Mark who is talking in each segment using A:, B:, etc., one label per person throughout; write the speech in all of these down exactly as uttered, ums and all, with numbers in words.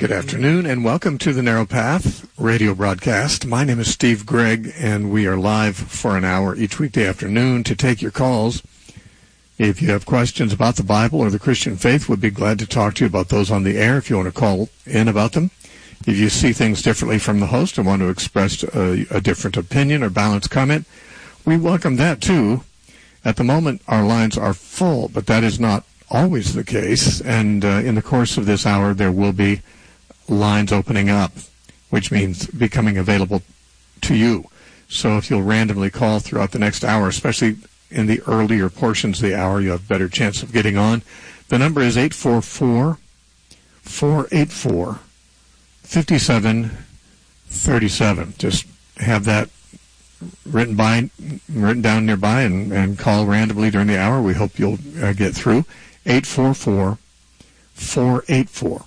A: Good afternoon, and welcome to the Narrow Path radio broadcast. My name is Steve Gregg, and we are live for an hour each weekday afternoon to take your calls. If you have questions about the Bible or the Christian faith, we'd be glad to talk to you about those on the air if you want to call in about them. If you see things differently from the host and want to express a, a different opinion or balanced comment, we welcome that too. At the moment, our lines are full, but that is not always the case, and uh, in the course of this hour, there will be lines opening up, which means becoming available to you. So if you'll randomly call throughout the next hour, especially in the earlier portions of the hour, you have a better chance of getting on. The number is eight four four, four eight four, five seven three seven. Just have that written by, written down nearby and, and call randomly during the hour. We hope you'll uh, get through. eight four four, four eight four,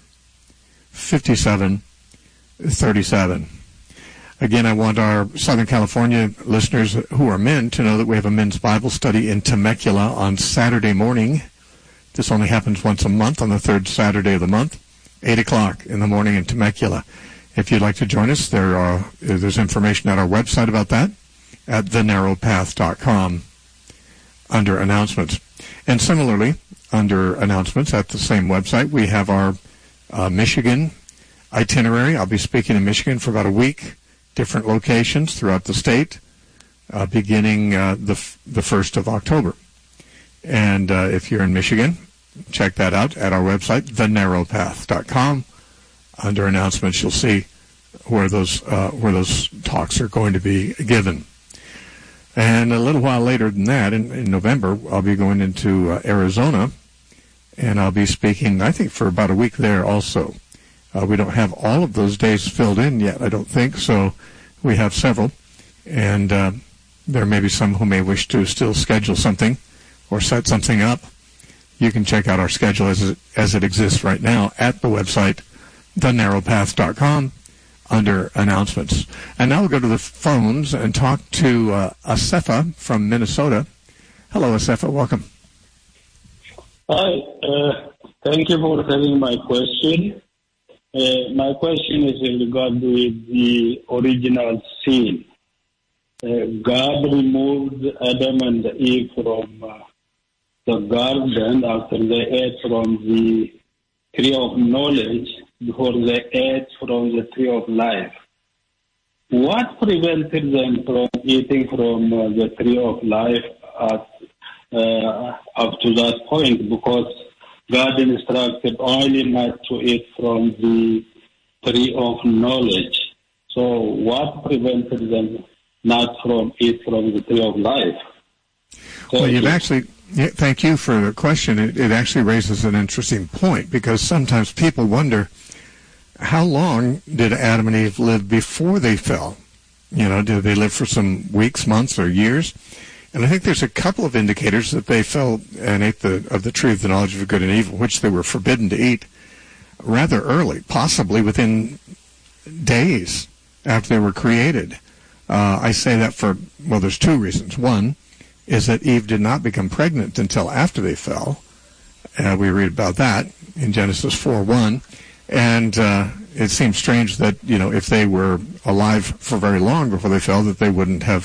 A: five seven three seven. Again, I want our Southern California listeners who are men to know that we have a men's Bible study in Temecula on Saturday morning. This only happens once a month on the third Saturday of the month, eight o'clock in the morning in Temecula. If you'd like to join us, there are, there's information at our website about that at the narrow path dot com under announcements. And similarly, under announcements at the same website, we have our uh, Michigan itinerary. I'll be speaking in Michigan for about a week, different locations throughout the state, uh, beginning uh, the f- the first of October. And uh, if you're in Michigan, check that out at our website, the narrow path dot com. Under announcements, you'll see where those uh, where those talks are going to be given. And a little while later than that, in, in November, I'll be going into uh, Arizona, and I'll be speaking, I think, for about a week there also. Uh, we don't have all of those days filled in yet, I don't think, so we have several. And uh, there may be some who may wish to still schedule something or set something up. You can check out our schedule as it, as it exists right now at the website, the narrow path dot com, under announcements. And now we'll go to the phones and talk to uh, Asefa from Minnesota. Hello, Asefa. Welcome.
B: Hi. Uh, thank you for having my question. Uh, my question is in regard with the original sin. Uh, God removed Adam and Eve from uh, the garden after they ate from the tree of knowledge, before they ate from the tree of life. What prevented them from eating from uh, the tree of life at, uh, up to that point? Because God instructed only not to eat from the tree of knowledge. So what prevented them not from eat from the tree of life? Thank
A: well, you've
B: you.
A: actually... Yeah, thank you for the question. It, it actually raises an interesting point, because sometimes people wonder, how long did Adam and Eve live before they fell? You know, did they live for some weeks, months, or years? And I think there's a couple of indicators that they fell and ate the, of the tree of the knowledge of good and evil, which they were forbidden to eat, rather early, possibly within days after they were created. Uh, I say that for, well, there's two reasons. One is that Eve did not become pregnant until after they fell. Uh, we read about that in Genesis four one. And uh, it seems strange that, you know, if they were alive for very long before they fell, that they wouldn't have